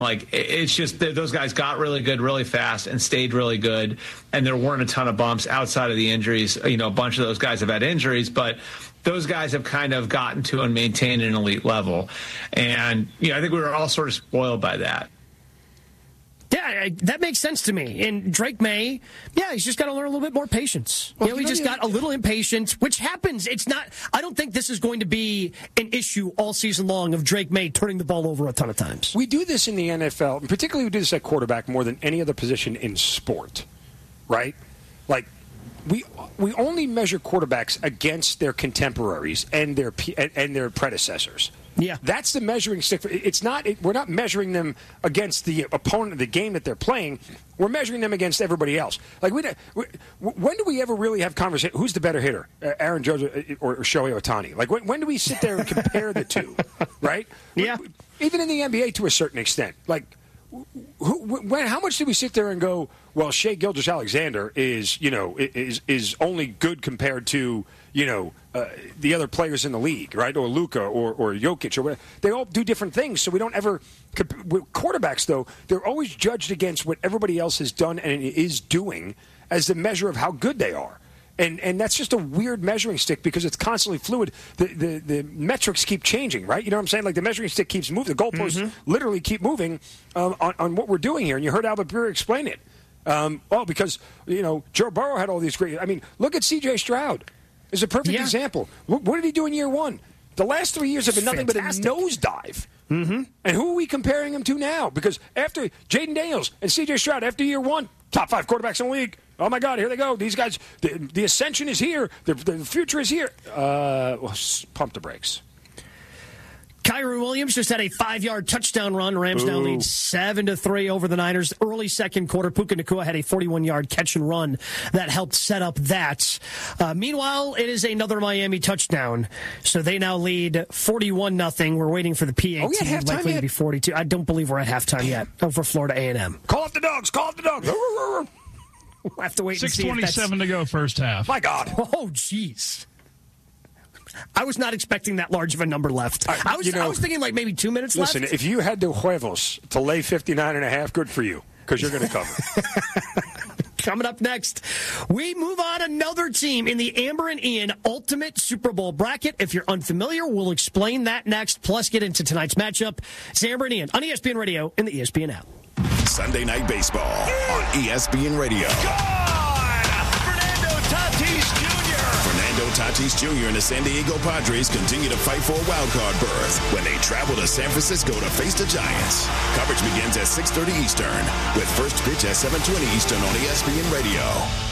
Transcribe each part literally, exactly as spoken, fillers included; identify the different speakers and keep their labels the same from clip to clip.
Speaker 1: Like, it's just that those guys got really good really fast and stayed really good, and there weren't a ton of bumps outside of the injuries. You know, a bunch of those guys have had injuries, but those guys have kind of gotten to and maintained an elite level. And, you know, I think we were all sort of spoiled by that.
Speaker 2: Yeah, that makes sense to me. And Drake May, yeah, he's just got to learn a little bit more patience. Well, you know, he just got a little impatient, which happens. It's not, I don't think this is going to be an issue all season long of Drake May turning the ball over a ton of times.
Speaker 3: We do this in the N F L, and particularly we do this at quarterback more than any other position in sport, right? Like, we we only measure quarterbacks against their contemporaries and their and their predecessors.
Speaker 2: Yeah,
Speaker 3: that's the measuring stick. It's not. It, we're not measuring them against the opponent of the game that they're playing. We're measuring them against everybody else. Like we, we when do we ever really have conversation? Who's the better hitter, Aaron Judge or, or Shohei Ohtani? Like when, when do we sit there and compare the two? Right?
Speaker 2: Yeah.
Speaker 3: Even in the N B A to a certain extent. Like, who, when, how much do we sit there and go, well, Shai Gilgeous-Alexander is, you know, is is only good compared to, you know, uh, the other players in the league, right? Or Luka or, or Jokic or whatever. They all do different things, so we don't ever – with quarterbacks, though, they're always judged against what everybody else has done and is doing as the measure of how good they are. And and that's just a weird measuring stick because it's constantly fluid. The, the the metrics keep changing, right? You know what I'm saying? Like the measuring stick keeps moving. The goalposts mm-hmm. literally keep moving um, on, on what we're doing here. And you heard Albert Breer explain it. Um, well, because, you know, Joe Burrow had all these great – I mean, look at C J Stroud. It's a perfect yeah. example. What, what did he do in year one? The last three years have been nothing Fantastic. but a nosedive.
Speaker 2: Mm-hmm.
Speaker 3: And who are we comparing him to now? Because after Jaden Daniels and C J Stroud, after year one, top five quarterbacks in the league. Oh, my God, here they go. These guys, the, the ascension is here. The, the future is here. Uh, well, pump the brakes.
Speaker 2: Kyron Williams just had a five-yard touchdown run. Rams Ooh. now lead seven to three over the Niners. Early second quarter, Puka Nacua had a forty-one-yard catch and run that helped set up that. Uh, meanwhile, it is another Miami touchdown, so they now lead forty-one nothing. We're waiting for the P A T,
Speaker 3: oh,
Speaker 2: likely
Speaker 3: yet?
Speaker 2: to be forty-two. I don't believe we're at halftime yet over Florida A and M.
Speaker 3: Call up the dogs. Call up the dogs.
Speaker 2: We'll have to wait and see.
Speaker 4: six twenty-seven to go first half.
Speaker 3: My God.
Speaker 2: Oh, jeez. I was not expecting that large of a number left. Uh, I was you know, I was thinking like maybe two minutes
Speaker 3: listen,
Speaker 2: left.
Speaker 3: Listen, if you had the huevos to lay fifty-nine and a half, good for you, because you're going to cover.
Speaker 2: Coming up next, we move on another team in the Amber and Ian Ultimate Super Bowl bracket. If you're unfamiliar, we'll explain that next, plus get into tonight's matchup. It's Amber and Ian on E S P N Radio and the E S P N app.
Speaker 5: Sunday Night Baseball on E S P N Radio.
Speaker 6: Fernando Tatis Junior
Speaker 5: Fernando Tatis Junior and the San Diego Padres continue to fight for a wild-card berth when they travel to San Francisco to face the Giants. Coverage begins at six thirty Eastern with first pitch at seven twenty Eastern on E S P N Radio.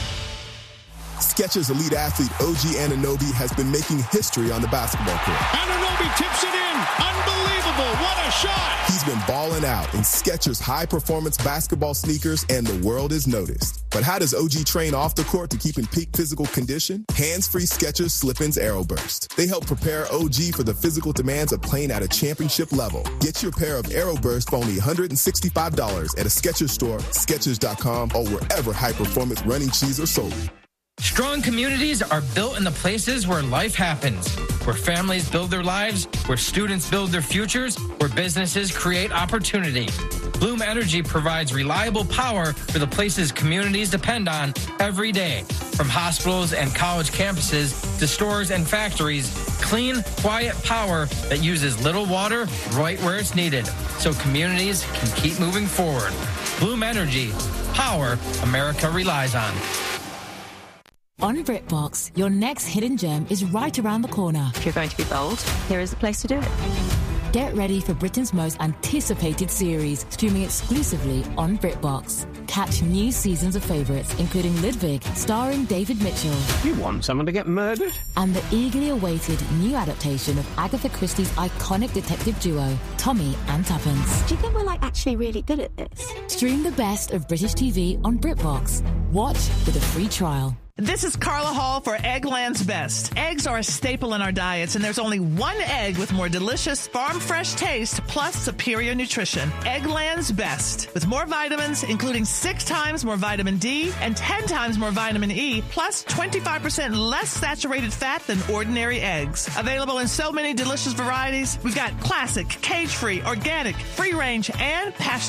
Speaker 7: Skechers elite athlete O G Anunoby has been making history on the basketball court.
Speaker 4: Anunoby tips it in. Unbelievable. What a shot.
Speaker 7: He's been balling out in Skechers high-performance basketball sneakers, and the world is noticed. But how does O G train off the court to keep in peak physical condition? Hands-free Skechers Slip-ins Aeroburst. They help prepare O G for the physical demands of playing at a championship level. Get your pair of Aeroburst for only one hundred sixty-five dollars at a Skechers store, Skechers dot com, or wherever high-performance running shoes are sold.
Speaker 8: Strong communities are built in the places where life happens, where families build their lives, where students build their futures, where businesses create opportunity. Bloom Energy provides reliable power for the places communities depend on every day. From hospitals and college campuses to stores and factories, clean, quiet power that uses little water right where it's needed, so communities can keep moving forward. Bloom Energy, power America relies on.
Speaker 9: On BritBox, your next hidden gem is right around the corner.
Speaker 10: If you're going to be bold, here is the place to do it.
Speaker 9: Get ready for Britain's most anticipated series, streaming exclusively on BritBox. Catch new seasons of favourites, including Ludwig, starring David Mitchell.
Speaker 11: You want someone to get murdered?
Speaker 9: And the eagerly awaited new adaptation of Agatha Christie's iconic detective duo, Tommy and Tuppence.
Speaker 10: Do you think we're, like, actually really good at this?
Speaker 9: Stream the best of British T V on BritBox. Watch with a free trial.
Speaker 6: This is Carla Hall for Eggland's Best. Eggs are a staple in our diets, and there's only one egg with more delicious farm-fresh taste plus superior nutrition. Eggland's Best. With more vitamins, including six times more vitamin D and ten times more vitamin E, plus twenty-five percent less saturated fat than ordinary eggs. Available in so many delicious varieties. We've got classic, cage-free, organic, free-range, and pasture